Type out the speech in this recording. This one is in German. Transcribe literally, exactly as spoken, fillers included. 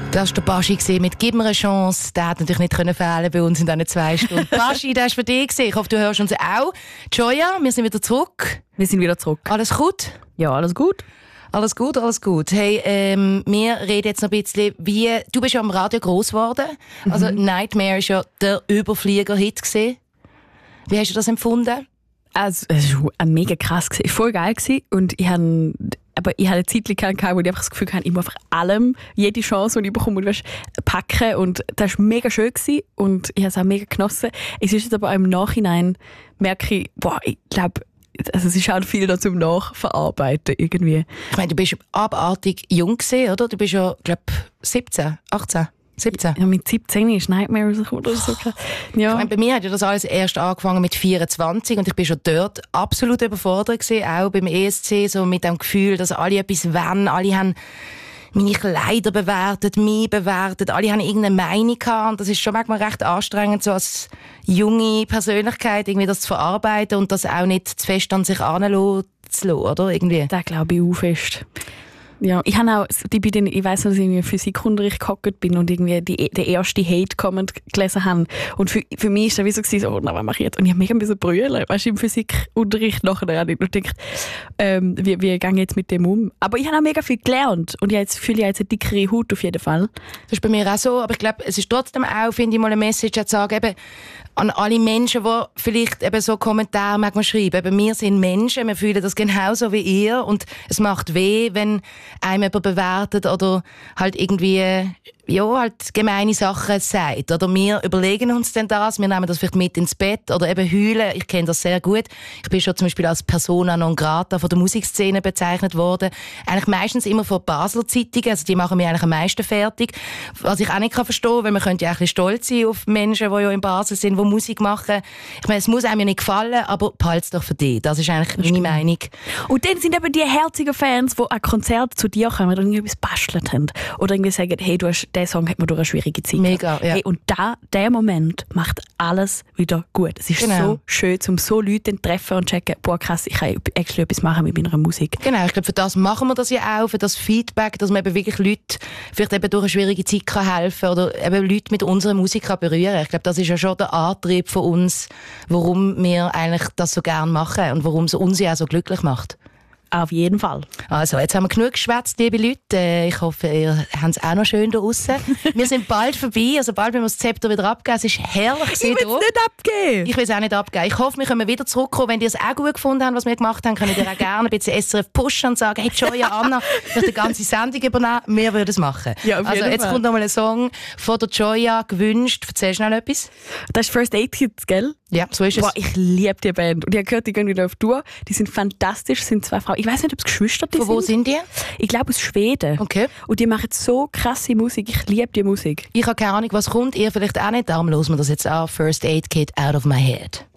Das war der Baschi mit «Gib mir eine Chance». Der hat natürlich nicht fehlen bei uns in diesen zwei Stunden. Baschi, das war für dich. Ich hoffe, du hörst uns auch. Joya, wir sind wieder zurück. Wir sind wieder zurück. Alles gut? Ja, alles gut. Alles gut, alles gut. Hey, ähm, wir reden jetzt noch ein bisschen, wie... Du bist ja am Radio gross geworden. Also mhm. «Nightmare» war ja der Überflieger-Hit gewesen. Wie hast du das empfunden? Also, es war mega krass. Es war voll geil. Und ich habe... Aber ich hatte eine Zeit gehabt, wo ich einfach das Gefühl hatte, ich muss einfach allem, jede Chance, die ich bekomme, weißt, packen. Und das war mega schön gewesen. Und ich habe es auch mega genossen. Es ist jetzt aber auch im Nachhinein, merke ich, boah, ich glaube, also es ist auch viel da zum Nachverarbeiten irgendwie. Ich meine, du bist abartig jung gewesen, oder? Du bist ja, glaube ich, siebzehn, achtzehn. siebzehn. Ja, mit siebzehn ist Nightmare rausgekommen oder so. Ja. Ich meine, bei mir hat ja das alles erst angefangen mit vierundzwanzig und ich bin schon dort absolut überfordert gewesen, auch beim E S C, so mit dem Gefühl, dass alle etwas wollen, alle haben meine Kleider bewertet, mich bewertet, alle haben irgendeine Meinung gehabt und das ist schon manchmal recht anstrengend, so als junge Persönlichkeit irgendwie das zu verarbeiten und das auch nicht zu fest an sich heranlassen zu lassen, oder? Irgendwie. Das glaube ich auch fest. Ja, ich habe auch, ich, bin, ich weiss noch, dass ich in Physikunterricht gehockt bin und irgendwie die, den ersten Hate-Comment gelesen habe. Und für, für mich war es wie so, oh, na, was mache ich jetzt? Und ich habe mega ein bisschen brüllen, weißt du, im Physikunterricht nachher. Und ich gedacht, ähm, wie, wie gehe ich jetzt mit dem um? Aber ich habe auch mega viel gelernt und ich jetzt, fühle jetzt eine dickere Haut auf jeden Fall. Das ist bei mir auch so, aber ich glaube, es ist trotzdem auch, finde ich, mal eine Message zu sagen, eben, an alle Menschen, die vielleicht eben so Kommentare manchmal schreiben. Eben, wir sind Menschen, wir fühlen das genauso wie ihr und es macht weh, wenn einem jemand bewertet oder halt irgendwie ja, halt gemeine Sachen sagt. Oder wir überlegen uns denn das, wir nehmen das vielleicht mit ins Bett oder eben heulen. Ich kenne das sehr gut. Ich bin schon zum Beispiel als Persona non grata von der Musikszene bezeichnet worden. Eigentlich meistens immer von Basler Zeitungen, also die machen mich eigentlich am meisten fertig. Was ich auch nicht verstehen kann, weil man könnte ja auch ein bisschen stolz sein auf Menschen, die ja in Basel sind, die Musik machen. Ich meine, es muss einem ja nicht gefallen, aber behalt's doch für dich. Das ist eigentlich meine Meinung. Und dann sind eben die herzigen Fans, die an Konzerte zu dir kommen und irgendwie etwas bastelt haben. Oder irgendwie sagen, hey, du hast der Song hat man durch eine schwierige Zeit. Mega, ja. Hey, und da, der Moment macht alles wieder gut. Es ist genau. so schön, um so Leute zu treffen und zu checken, boah krass, ich kann actually etwas machen mit meiner Musik. Genau, ich glaube, für das machen wir das ja auch, für das Feedback, dass man eben wirklich Leute vielleicht eben durch eine schwierige Zeit kann helfen oder eben Leute mit unserer Musik kann berühren. Ich glaube, das ist ja schon der Antrieb von uns, warum wir eigentlich das so gerne machen und warum es uns ja auch so glücklich macht. Auf jeden Fall. Also, jetzt haben wir genug geschwätzt, liebe Leute. Ich hoffe, ihr habt es auch noch schön da draussen. Wir sind bald vorbei, also bald wenn wir das Zepter wieder abgeben. Es ist herrlich. Ich will es nicht abgeben. Ich will es auch nicht abgeben. Ich hoffe, wir können wieder zurückkommen. Wenn ihr es auch gut gefunden habt, was wir gemacht haben, könnt ihr auch gerne ein bisschen S R F pushen und sagen, hey Joya, Anna, ich will die ganze Sendung übernehmen. Wir würden es machen. Ja, auf also, jeden jetzt Fall. kommt noch mal ein Song von der Joya, gewünscht. Erzähl schnell etwas. Das ist First Aid Kit, gell? Ja, so ist es. Boah, ich liebe die Band. Und ich habe gehört, die gehen wieder auf Tour. Die sind fantastisch, sind zwei Frauen. Ich weiß nicht, ob es Geschwister sind. Von wo sind die? Ich glaube aus Schweden. Okay. Und die machen so krasse Musik. Ich liebe die Musik. Ich habe keine Ahnung, was kommt. Ihr vielleicht auch nicht. Darum hören wir das jetzt an. First Aid Kit, Out of My Head.